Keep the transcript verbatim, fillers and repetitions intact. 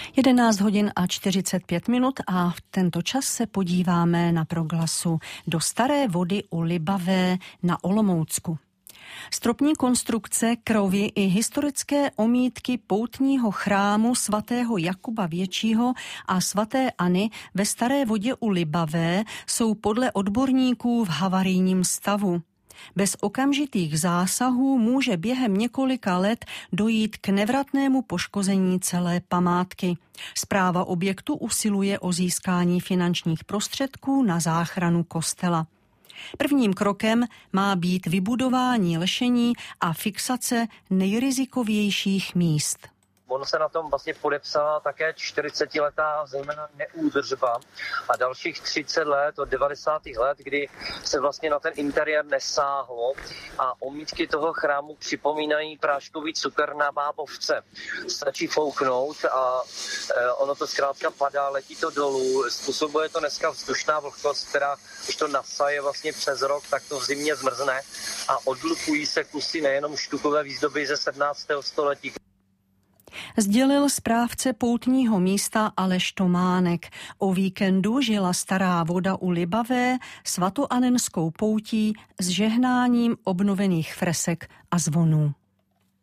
jedenáct hodin a čtyřicet pět minut a v tento čas se podíváme na proglasu do Staré Vody u Libavé na Olomoucku. Stropní konstrukce, krovy i historické omítky poutního chrámu svatého Jakuba Většího a svaté Anny ve Staré Vodě u Libavé jsou podle odborníků v havarijním stavu. Bez okamžitých zásahů může během několika let dojít k nevratnému poškození celé památky. Správa objektu usiluje o získání finančních prostředků na záchranu kostela. Prvním krokem má být vybudování lešení a fixace nejrizikovějších míst. Ono se na tom vlastně podepsala také čtyřicetiletá zejména neúdržba a dalších třicet let od devadesátých let, kdy se vlastně na ten interiér nesáhlo a omítky toho chrámu připomínají práškový cukr na bábovce. Stačí fouknout a ono to zkrátka padá, letí to dolů, způsobuje to dneska vzdušná vlhkost, která když to nasaje vlastně přes rok, tak to v zimě zmrzne a odlupují se kusy nejenom štukové výzdoby ze sedmnáctého století. Sdělil správce poutního místa Aleš Tománek. O víkendu žila Stará Voda u Libavé svatoanenskou poutí s žehnáním obnovených fresek a zvonů.